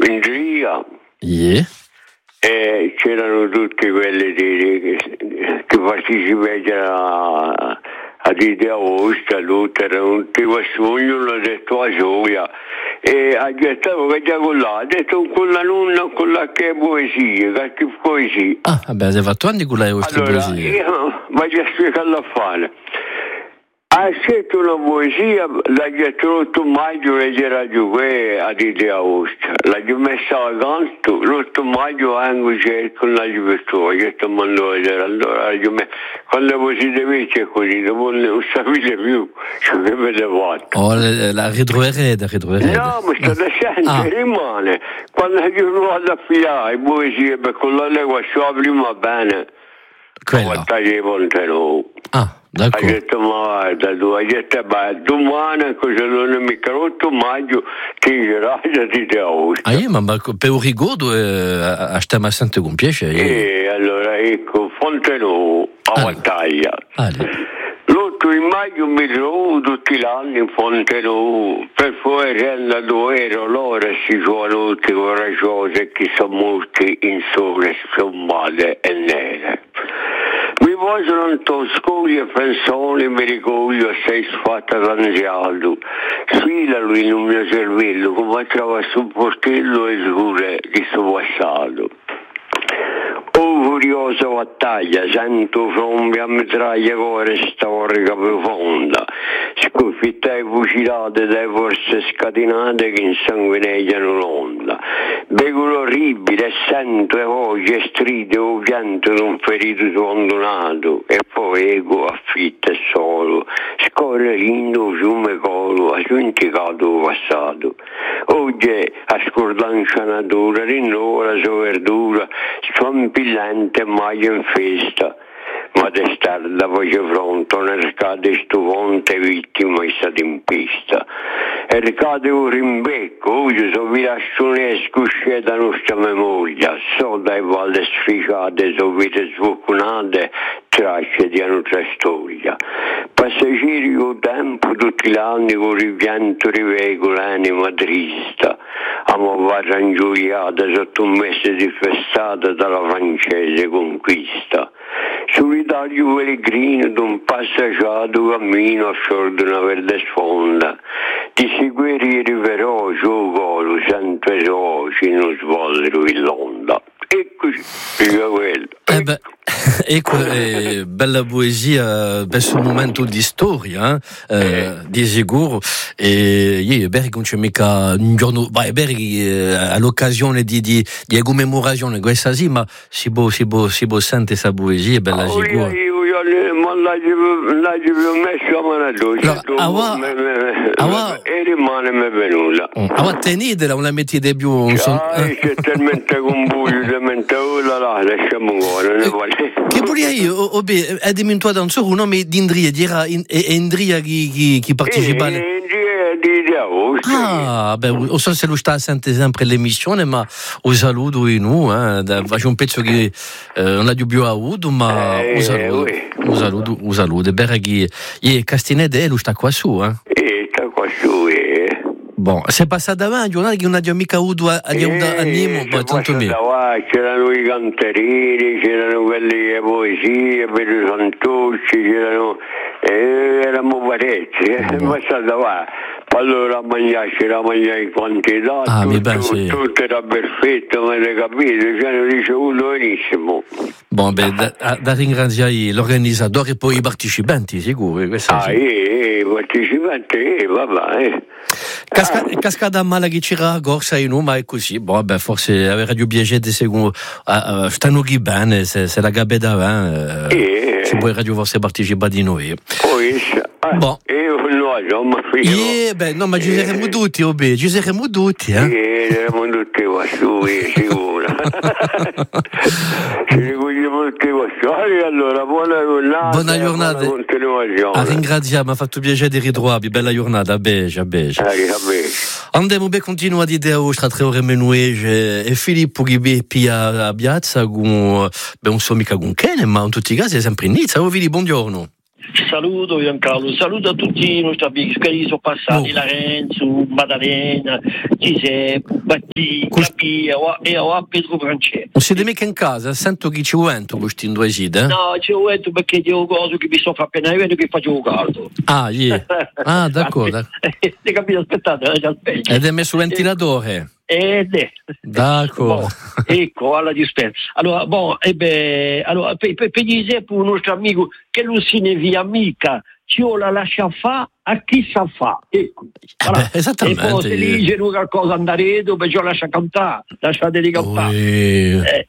in Dria. Yeah. E c'erano tutti quelli che partecipavano ad Idea Osta, erano tutti questi, ognuno ha detto a gioia. E ha detto che già con là, ha detto con la nonna, con la che poesia, che poesia. Ah, vabbè, hai fatto anni con la vostra allora, poesia. Io voglio spiegarla a fare. Ha scritto una poesia, l'ha detto maggio e c'era giù qui ad Idea Osta. L'ha messa a canto, l'8 maggio anche con la gioventù, ha detto mandò a vedere. Allora, quando poesie invece così, non sapete più ciò che avete fatto. Oh, la retroereda. No, ma state sempre, rimane. Quando io vado a filare poesie, per con la lingua sua prima bene, quella. Ah. D'accordo. Ha detto, ma guarda, tu hai detto, domani, cosa non è mica l'8 maggio, ti girai di te oggi. Ah, io, ma per un ricordo, stiamo sempre con piacere. E allora, ecco, Fontenù, a battaglia. L'8 maggio mi trovo tutti gli anni in Fontenù, per poi rendere 2 euro l'ora si sono tutti coraggiosi, che sono molti in sole, sommate e nere. Mi vogliono un toscoli e pensoni, mi ricordo sei sfatta cangiato. Sfilalo in un mio cervello, come trova sul portello e scure di suo passato. Oh, furiosa battaglia, sento frombi a mitraglia cuore storica profonda. Sconfittai fucilate dai forze scatenate che insanguineggiano l'onda. Bevo l'orribile e sento le voci e stride o pianto di un ferito abbandonato. E poi ego affitto e solo, scorre lindo fiume colo, ha dimenticato il passato. Oggi a scordancia natura rinnova la sua verdura, sfampillante mai in festa. Ma testarda voce fronte, non ricade sto ponte vittima è stata in pista. E ricade un rimbecco, oggi so vi lascio un'escusce da nostra memoria, so dai valle sficiate, so vite sfocunate, tracce di un'altra storia. Passeggeri con tempo tutti gli anni con ripianto rivego l'anima trista, amavata ingioiata sotto un mese di festata dalla francese conquista. Solitario pellegrino d'un passeggiato cammino a fior di una verde sfonda, di guerrieri feroci o colo, sempre soci non svolgero in l'onda. Eccoci, dica quello. Ecco, bella poesia, questo momento di storia, di sicuro. E io non c'è mica un giorno, all'occasione di commemorazione questa sì, ma si può sentire questa poesia, bella sicura. L'ho messo a mano e rimane mi è venuta. Ma tenetela, non la mettete più. C'è talmente con buio, talmente là, lasciamo ancora. Che pure io, è dimenticato un solo nome di Indria, era Indria chi partecipa. O so se lo sta sempre l'emissione, ma lo saluto in faccio un pezzo che non ha più avuto, ma lo saluto. Per chi è Castinede lo sta qua su, sta qua su, Bon, se passa davanti, non è che non ha mica avuto a Nimo, ma tanto meno. C'erano i canterini, c'erano quelli poesie, per i santucci, eravamo parecchi, passa davanti. Allora c'era mangiare in quantità, tutto era perfetto, ma avete capito, ci hanno ricevuto benissimo. Da ringraziare l'organizzatore e poi i partecipanti, sicuro. I partecipanti, vabbè. Cascata a mala che c'era corsa in ma è così. Forse aveva più piacere se stanno qui bene, se la gabbia davanti, se poi radio forse partecipa di noi. Io ma no, ma ci saremmo tutti, ci saremmo tutti, saremmo tutti qua su, sicuro. Ci ricogliamo tutti qua su. Allora, buona giornata. A ringraziare, mi ha fatto piacere di ritrovarvi, bella giornata, a beige. Andiamo a continuare di idea tra 3 ore menuege e Filippo che è a piazza con, non so mica con Ken, ma in tutti i casi è sempre in Nizza. Filippo, buongiorno. Saluto Giancarlo, saluto a tutti i nostri amici che sono passati, Lorenzo, Maddalena, Giuseppe, Batti, Capì e a Pedro Francesco. Non siete mica in casa? Sento che ci vuoi questi due siti, No, ci vuoi perché io cosa che mi sto appena vedendo che faccio caldo. Ah, d'accordo. Hai capito? Aspettate, ed è messo ventilatore. D'accordo. Ecco, alla dispensa. Allora, allora per dire per un nostro amico che lui si ne via amica, ci la lascia fa a chi sa fa. Ecco. Esattamente. E poi se dice qualcosa andare dove ci lascia cantare, lasciateli cantare.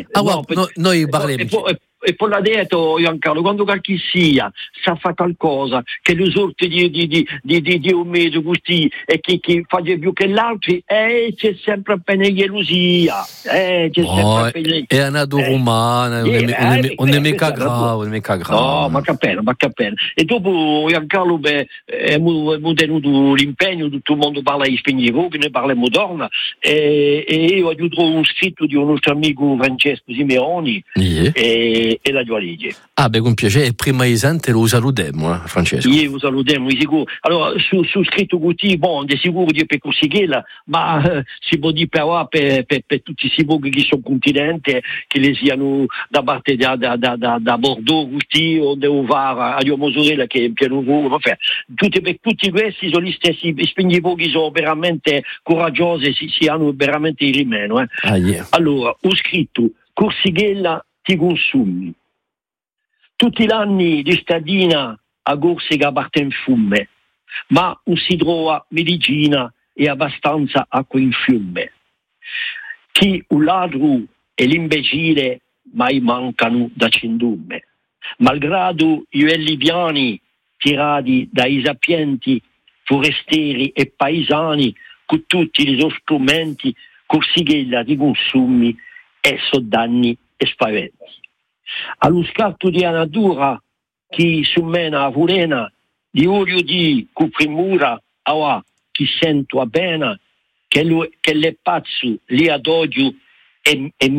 Noi parliamo. E poi l'ha detto Giancarlo, quando qualche sia sa fare qualcosa che lui sorti di un mese così e che fa più che l'altro, c'è sempre appena gelosia, c'è sempre appena... È una umana, non è mica grave, no, ma capello. E dopo Giancarlo abbiamo tenuto l'impegno, tutto il mondo parla in spagnolo, che ne parliamo d'orna, e io aiuto un scritto di un nostro amico Francesco Simeoni, e la Giualigi. Con piacere, prima di sente lo salutiamo, Francesco. Io lo salutiamo, sicuro. Allora, su scritto così, di sicuro di per Corsighella, ma si può dire però per tutti i luoghi che sono continenti, che le siano da parte da Bordeaux, così, o da Ovara, a Mosorella, che è in pieno volo, per tutti questi sono gli stessi spegnitori che sono veramente coraggiosi, si hanno veramente il rimeno. Allora, ho scritto Corsighella ti consumi. Tutti gli anni di stadina a Corsica parte in fume, ma non si trova medicina e abbastanza acqua in fiume. Chi un ladro e l'imbecille mai mancano da cendume. Malgrado i velli piani tirati dai sapienti, forestieri e paesani, con tutti i loro strumenti, Corsighella di consumi e so danni e spaventi. Allo scatto di natura chi summena a Vulena di olio di cuprimura chi sento a pena che le pazzo li adogio e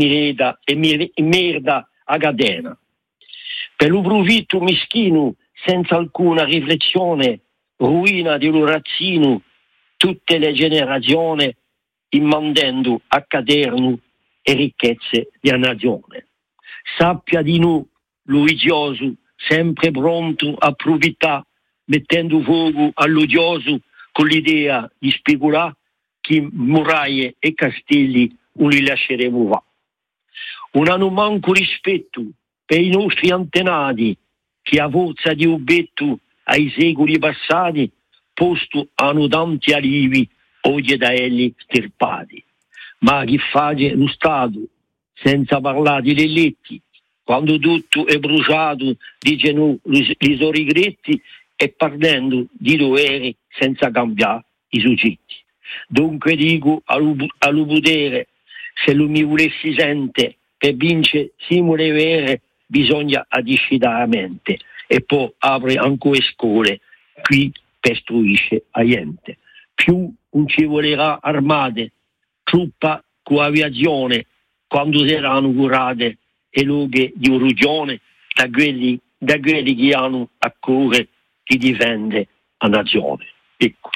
merda a cadena. Per lo profitto mischino senza alcuna riflessione ruina di lo razzino tutte le generazioni immandendo a caderno e ricchezze di una nazione. Sappia di noi, l'uidioso, sempre pronto a provità, mettendo fuoco all'odioso con l'idea di speculare che muraglie e castelli non li lasceremo va. Non hanno manco rispetto per i nostri antenati che a forza di ubetto ai secoli passati posto hanno tanti alivi oggi da elli stirpati. Ma chi face lo Stato, senza parlare degli eletti, quando tutto è bruciato, dicono i suoi rigretti e perdendo di doveri senza cambiare i soggetti. Dunque dico allo potere, se lo mi volessi sente, per vincere simule vere, bisogna decidere la mente e poi apre ancora scuole, qui per istruisce a gente. Più non ci volerà armate, truppa con aviazione, quando saranno curate e loghe di urugione da quelli che hanno a cuore chi difende la nazione. Ecco.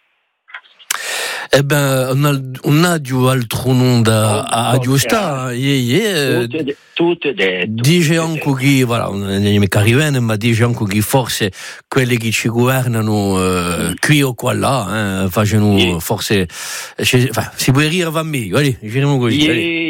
On a du altro nome a giusta, tutto detto. Dice anche che, voilà, non è mica arrivato, ma dice anche che forse quelli che ci governano qui o qua là, facciano forse, si può dire va meglio, diciamo così.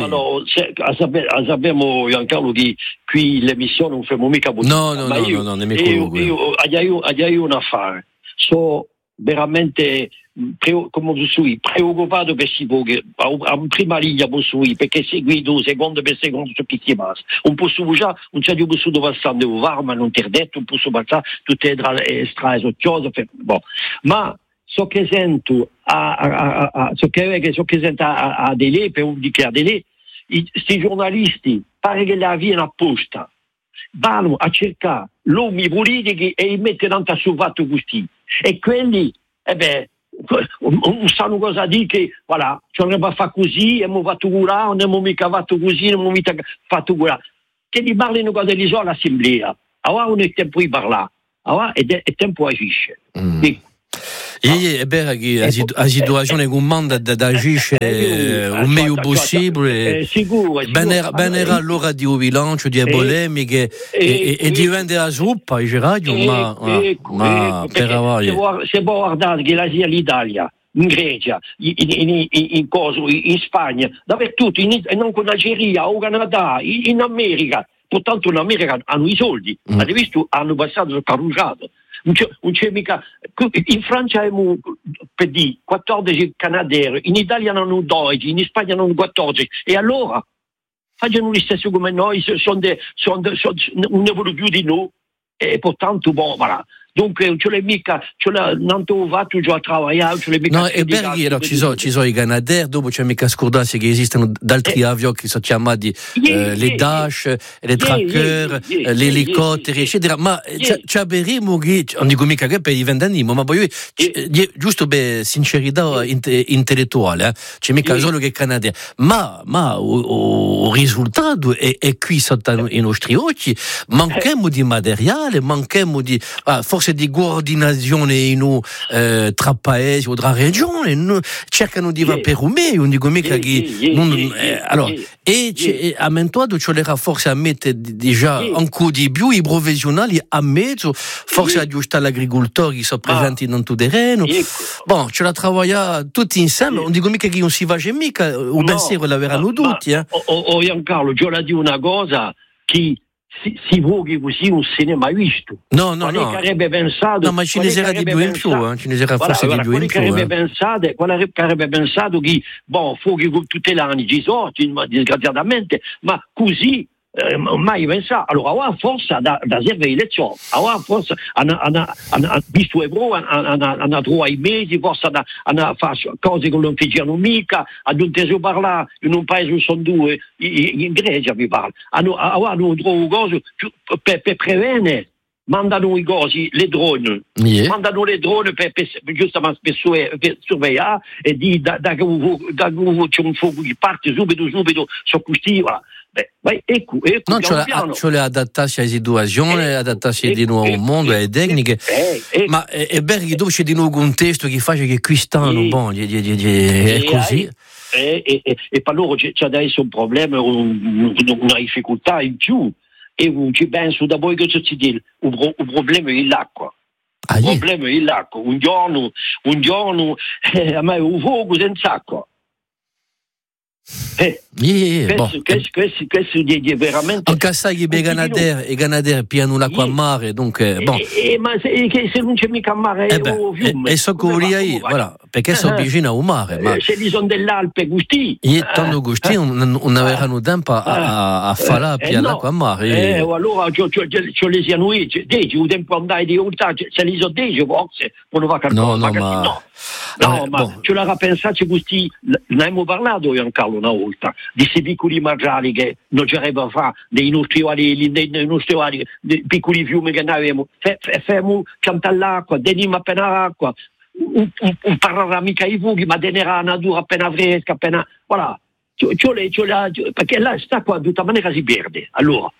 Sappiamo Giancarlo che qui l'emissione non facciamo mica buona. No, nemmeno quello. Io ho un affare, so veramente preoccupato per si può che a prima linea posso ir perché seguito secondo per secondo su chi passa un posso già non c'è più posso passare ma non ti ho detto un posso passare tutte le strade socchiose ma so che sento so che sento a delle per un dichiaro delle questi giornalisti pare che la viene apposta vanno a cercare l'uomo politici e li mettono sul fatto così e quelli non sanno cosa dire che voilà, ci andremo a fare così, abbiamo fatto curare, non abbiamo mica fatto così, non abbiamo mica fatto curare. Che li parlino qua dell'isola all'assemblea, Allora non è tempo di parlare, allora è tempo di agire. È vero che la situazione che manda ad agire il meglio possibile. Sicuro. Ben era allora di un bilancio, di polemiche e diventa la zuppa, ma per avere. Se può guardare che l'Italia, in Grecia, in Spagna, dappertutto, non con l'Algeria, o Canada, in America. Portanto in America hanno i soldi, avete visto? Hanno passato il carrucato. Non c'è mica. In Francia abbiamo per dire 14 canadieri, in Italia hanno 12, in Spagna hanno 14. E allora facciano lo stesso come noi, non ne vogliono più di noi. E portanto, voilà. Dunque, non ce l'è mica, non ho fatto già a lavorare, ce l'è mica. No, e perché ci sono i Canadair, dopo c'è mica scordarsi che esistono altri avioni che sono chiamati le Dash, le Tracker, gli elicotteri, eccetera. Ma ci avremo che, non dico mica che per i 20 anni, ma poi giusto per sincerità intellettuale, c'è mica solo che Canadair. Ma il risultato è qui sotto i nostri occhi, manchiamo di materiale, manchiamo di forse di coordinazione tra paesi o tra regioni, cercano di va per un meglio, non dico mica che allora e ammentuato ce l'era forse a mettere già ancora di più i professionali a mezzo, forse aggiustare l'agricoltore che sono presenti in tutto il terreno. Bon, ce la lavoriamo tutti insieme, non dico mica che non si va mica, un pensiero l'averanno tutti. Giancarlo, io la dico una cosa che si può che così non se ne è mai visto. No. Che avrebbe pensato? No, ma ce ne sarà di più in più, ce ne sarà forse di più in più. Quale che avrebbe pensato che, fuochi tutti gli anni ci sono, disgraziatamente, ma così mai pensato. Allora, forse da servire lezioni, forse hanno visto le prove, hanno trovato i mesi, forse hanno fatto cose che non facevano mica, hanno inteso parlare in un paese sono due, in Grecia vi parlo, hanno trovato cose per prevenire. Mandano i cosi, le drone, mandano le drone giustamente per sorvegliare e di da c'è un fuoco che parte subito su questi. Ecco, non ce le adattarsi alle situazioni, adattarsi di nuovo al mondo, alle tecniche, ma è vero che dove c'è di nuovo un contesto che fa che qui stanno, è così. E per loro c'è adesso un problema, una difficoltà in più. E ci penso da voi che ci dice un problema è l'acqua. Il problema è l'acqua. Un giorno a me un fuoco senza acqua. Questo è veramente. Anche sai che i Canadair piano l'acqua a mare, dunque. Ma se non c'è mica mare, e so che lì, voilà, perché sono vicino al mare. Ma se li sono dell'Alpe Gusti. Tanto Gusti non avevano tempo a fare piano l'acqua a mare. Allora, ce li siano io, dici, un tempo andai di urtare, se li sono dieci, forse, non va a No, ma ce l'ha pensato Gusti, ne abbiamo parlato io Carlo una volta, di questi piccoli margiali che non c'erano a fare, dei nostri dei piccoli fiumi che noi avevamo, fermo cantare l'acqua, deniamo appena l'acqua, un parlare mica i fughi, ma denera la natura appena fresca, appena, voilà, perché là sta qua di tutta maniera si perde, allora.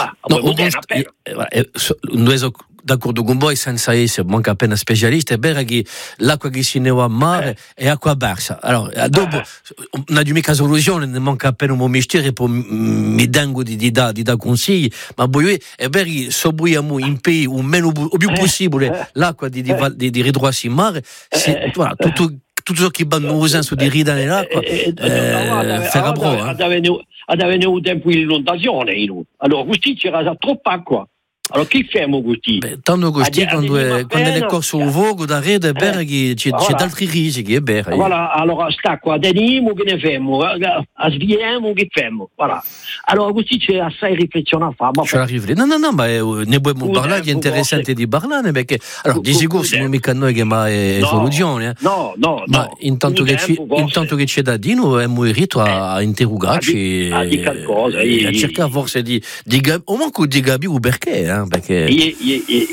Noi d'accordo con voi senza essere manca appena specialista, è vero che l'acqua che si ne va a mare è acqua bassa. Allora, dopo non è mica soluzione, ne manca appena un mestiere, poi mi danno di dare consigli, ma poi è vero che sobriamo in pays o più possibile l'acqua di ritrovarsi in mare, voilà, tutto ciò che vanno usando di ridare l'acqua farà bravo. Ad avere un tempo di inondazione, allora questi c'era troppa acqua. Allora chi fermo questi? Tanto questi quando le corse un vogo da rete è vero che c'è altri rischi, è vero. Voilà, allora sta qua, teniamo che ne fermo, sviamo che fermo, voilà. Allora questi c'è assai riflessione a fare. No, ma ne dobbiamo parlare, è interessante di parlare, perché allora di sicuro siamo mica noi che mai soluzione. No. Ma intanto che c'è da dire, noi abbiamo il rito a interrogarci e a cercare forse di o manco di capire perché. Perché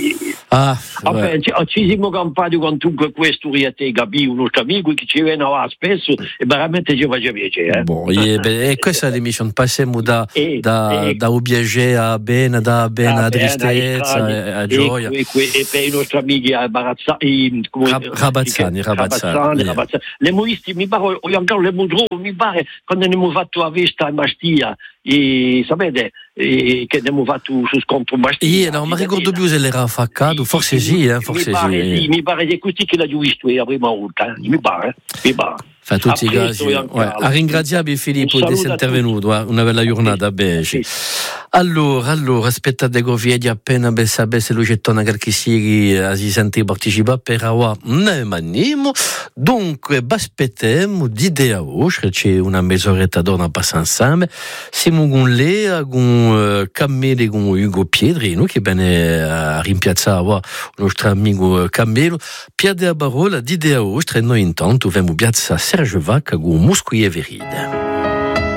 Vabbè, ci siamo campati con tutto questo Gabi, un nostro amico che ci viene a spesso e veramente ci faceva piacere. E questa è l'emissione, passiamo da obiege a bene, da bene a tristezza, a gioia. E per i nostri amici Rabazzani. Le moisti, mi pare, mi pare, quando abbiamo fatto la vista a Bastia, e sapete che abbiamo fatto su scontro Bastia. No, ma ricordo più se l'era affaccato, forse sì. Mi pare che è così che l'ho visto la prima volta, mi pare. Fa tutti i casi. A ringraziare Filippo di essere intervenuto, una bella giornata, sì. Allora, aspettate che vedi appena sapesse Lucettona che si sente partecipare per ora, ne manimo. Dunque, aspettiamo di idea vostra, c'è una mezz'oretta d'ora passa insieme. Siamo con Lea, con Cammelo, con Ugo Piedrino, che bene a rimpiazzare il nostro amico Cammelo. Piade a parola di idea vostra e noi intanto abbiamo piazza Serge Vacca con Muscuie Veride.